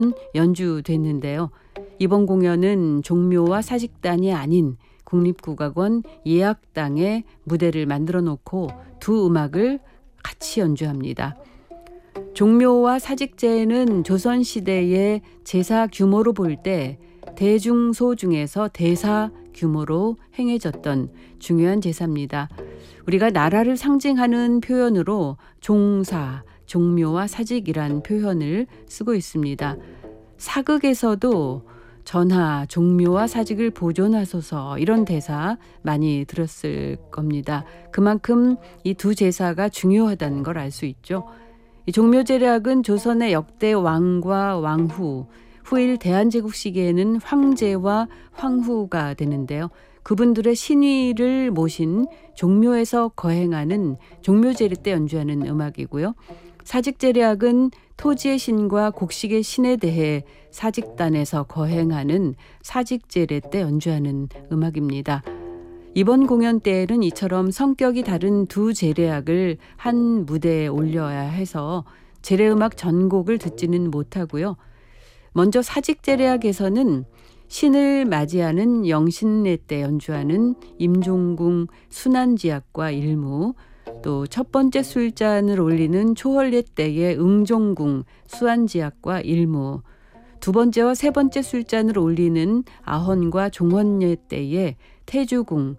연주됐는데요. 이번 공연은 종묘와 사직단이 아닌 국립국악원 예악당의 무대를 만들어 놓고 두 음악을 같이 연주합니다. 종묘와 사직제는 조선시대의 제사 규모로 볼 때 대중소 중에서 대사 규모로 행해졌던 중요한 제사입니다. 우리가 나라를 상징하는 표현으로 종사, 종묘와 사직이란 표현을 쓰고 있습니다. 사극에서도 전하, 종묘와 사직을 보존하소서 이런 대사 많이 들었을 겁니다. 그만큼 이 두 제사가 중요하다는 걸 알 수 있죠. 이 종묘제략은 조선의 역대 왕과 왕후, 후일 대한제국 시기에는 황제와 황후가 되는데요. 그분들의 신위를 모신 종묘에서 거행하는 종묘제례 때 연주하는 음악이고요. 사직제략은 토지의 신과 곡식의 신에 대해 사직단에서 거행하는 사직제례 때 연주하는 음악입니다. 이번 공연 때에는 이처럼 성격이 다른 두 제례악을 한 무대에 올려야 해서 제례음악 전곡을 듣지는 못하고요. 먼저 사직제례악에서는 신을 맞이하는 영신례 때 연주하는 임종궁 순환지악과 일무, 또 첫 번째 술잔을 올리는 초월례 때의 응종궁 수안지악과 일무, 두 번째와 세 번째 술잔을 올리는 아헌과 종헌례 때의 태주궁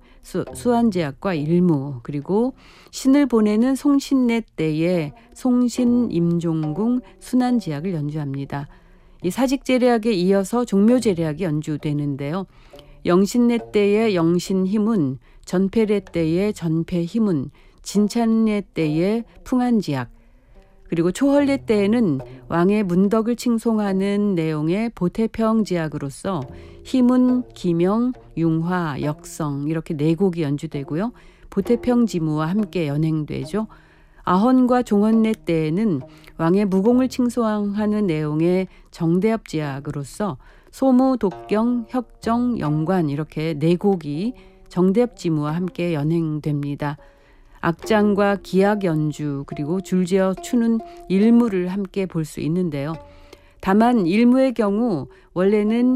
수안지악과 일무, 그리고 신을 보내는 송신례 때의 송신 임종궁 순환지악을 연주합니다. 이 사직제례악에 이어서 종묘제례악이 연주되는데요. 영신례 때의 영신희문, 전폐례 때의 전폐희문, 진찬례 때의 풍안지악, 그리고 초헌례 때에는 왕의 문덕을 칭송하는 내용의 보태평지악으로서 희문, 기명, 융화, 역성 이렇게 네 곡이 연주되고요. 보태평지무와 함께 연행되죠. 아헌과 종헌례 때에는 왕의 무공을 칭송하는 내용의 정대합지악으로서 소무, 독경, 혁정, 영관 이렇게 네 곡이 정대합지무와 함께 연행됩니다. 악장과 기악 연주 그리고 줄지어 추는 일무를 함께 볼 수 있는데요. 다만 일무의 경우 원래는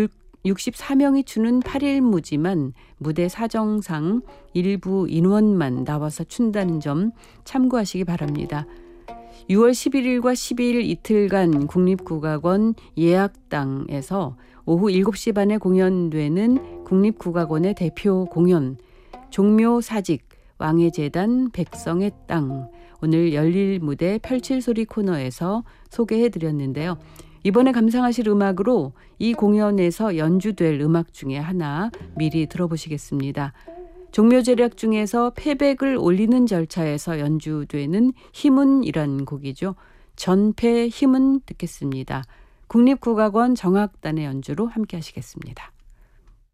64명이 추는 8일무지만 무대 사정상 일부 인원만 나와서 춘다는 점 참고하시기 바랍니다. 6월 11일과 12일 이틀간 국립국악원 예악당에서 오후 7시 반에 공연되는 국립국악원의 대표 공연 종묘 사직 왕의 제단 백성의 땅, 오늘 열릴 무대 펼칠소리 코너에서 소개해드렸는데요. 이번에 감상하실 음악으로 이 공연에서 연주될 음악 중에 하나 미리 들어보시겠습니다. 종묘제략 중에서 패백을 올리는 절차에서 연주되는 희문이란 곡이죠. 전패 희문 듣겠습니다. 국립국악원 정악단의 연주로 함께 하시겠습니다.